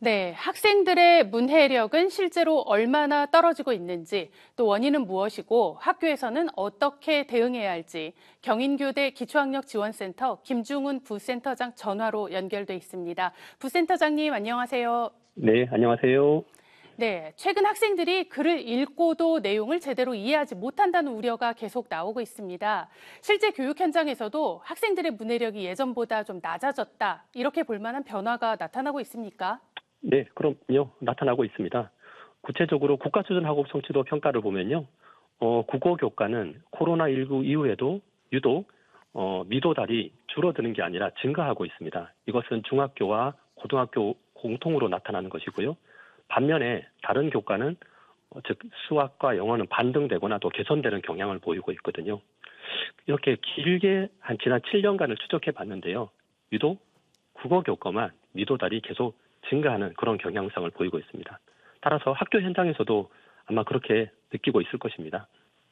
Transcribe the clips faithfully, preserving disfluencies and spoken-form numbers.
네, 학생들의 문해력은 실제로 얼마나 떨어지고 있는지, 또 원인은 무엇이고 학교에서는 어떻게 대응해야 할지 경인교대 기초학력지원센터 김중훈 부센터장 전화로 연결돼 있습니다. 부센터장님 안녕하세요. 네, 안녕하세요. 네, 최근 학생들이 글을 읽고도 내용을 제대로 이해하지 못한다는 우려가 계속 나오고 있습니다. 실제 교육 현장에서도 학생들의 문해력이 예전보다 좀 낮아졌다, 이렇게 볼 만한 변화가 나타나고 있습니까? 네, 그럼요. 나타나고 있습니다. 구체적으로 국가수준학업 성취도 평가를 보면요. 어, 국어 교과는 코로나십구 이후에도 유독 어, 미도달이 줄어드는 게 아니라 증가하고 있습니다. 이것은 중학교와 고등학교 공통으로 나타나는 것이고요. 반면에 다른 교과는 어, 즉 수학과 영어는 반등되거나 또 개선되는 경향을 보이고 있거든요. 이렇게 길게 한 지난 칠 년간을 추적해 봤는데요. 유독 국어 교과만 미도달이 계속 증가하는 그런 경향성을 보이고 있습니다. 따라서 학교 현장에서도 아마 그렇게 느끼고 있을 것입니다.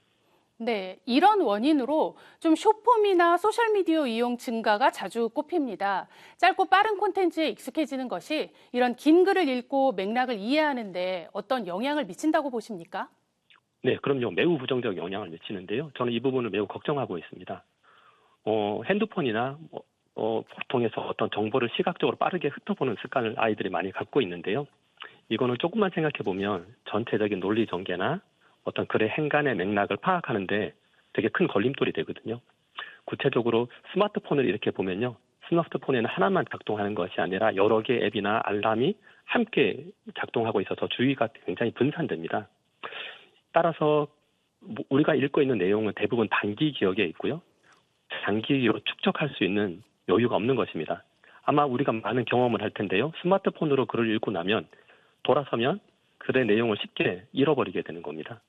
네, 이런 원인으로 좀 숏폼이나 소셜미디어 이용 증가가 자주 꼽힙니다. 짧고 빠른 콘텐츠에 익숙해지는 것이 이런 긴 글을 읽고 맥락을 이해하는데 어떤 영향을 미친다고 보십니까? 네, 그럼요. 매우 부정적 영향을 미치는데요. 저는 이 부분을 매우 걱정하고 있습니다. 어, 핸드폰이나 뭐, 어, 통해서 어떤 정보를 시각적으로 빠르게 훑어보는 습관을 아이들이 많이 갖고 있는데요. 이거는 조금만 생각해 보면 전체적인 논리 전개나 어떤 글의 행간의 맥락을 파악하는데 되게 큰 걸림돌이 되거든요. 구체적으로 스마트폰을 이렇게 보면요. 스마트폰에는 하나만 작동하는 것이 아니라 여러 개의 앱이나 알람이 함께 작동하고 있어서 주의가 굉장히 분산됩니다. 따라서 뭐 우리가 읽고 있는 내용은 대부분 단기 기억에 있고요. 장기로 축적할 수 있는 여유가 없는 것입니다. 아마 우리가 많은 경험을 할 텐데요. 스마트폰으로 글을 읽고 나면 돌아서면 글의 내용을 쉽게 잃어버리게 되는 겁니다.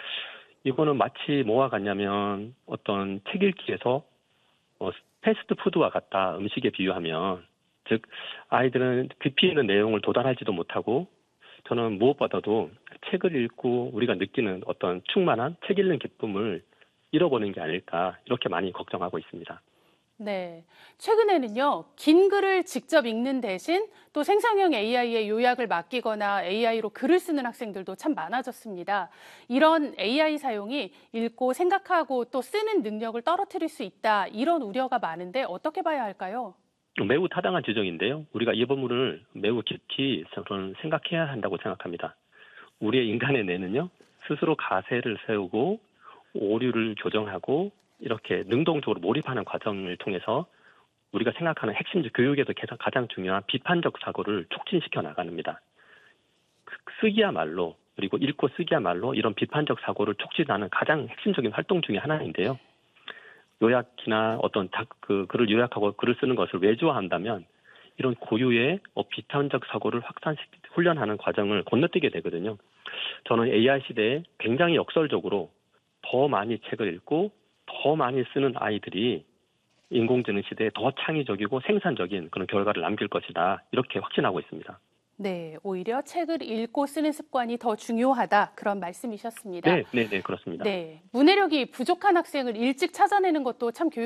이거는 마치 뭐와 같냐면 어떤 책 읽기에서 어, 패스트푸드와 같다, 음식에 비유하면. 즉 아이들은 깊이 있는 내용을 도달하지도 못하고 저는 무엇보다도 책을 읽고 우리가 느끼는 어떤 충만한 책 읽는 기쁨을 잃어버리는 게 아닐까 이렇게 많이 걱정하고 있습니다. 네, 최근에는요, 긴 글을 직접 읽는 대신 또 생성형 에이아이에 요약을 맡기거나 에이아이로 글을 쓰는 학생들도 참 많아졌습니다. 이런 에이아이 사용이 읽고 생각하고 또 쓰는 능력을 떨어뜨릴 수 있다, 이런 우려가 많은데 어떻게 봐야 할까요? 매우 타당한 지적인데요. 우리가 이 부분을 매우 깊이 저는 생각해야 한다고 생각합니다. 우리의 인간의 뇌는요, 스스로 가세를 세우고 오류를 교정하고 이렇게 능동적으로 몰입하는 과정을 통해서 우리가 생각하는 핵심 교육에서 가장 중요한 비판적 사고를 촉진시켜 나갑니다. 쓰기야말로 그리고 읽고 쓰기야말로 이런 비판적 사고를 촉진하는 가장 핵심적인 활동 중에 하나인데요. 요약이나 어떤 그 글을 요약하고 글을 쓰는 것을 외주화한다면 이런 고유의 비판적 사고를 확산시키 훈련하는 과정을 건너뛰게 되거든요. 저는 에이아이 시대에 굉장히 역설적으로 더 많이 책을 읽고 더 많이 쓰는 아이들이 인공지능 시대에 더 창의적이고 생산적인 그런 결과를 남길 것이다. 이렇게 확신하고 있습니다. 네, 오히려 책을 읽고 쓰는 습관이 더 중요하다, 그런 말씀이셨습니다. 네, 네, 네, 그렇습니다. 네, 문해력이 부족한 학생을 일찍 찾아내는 것도 참 교육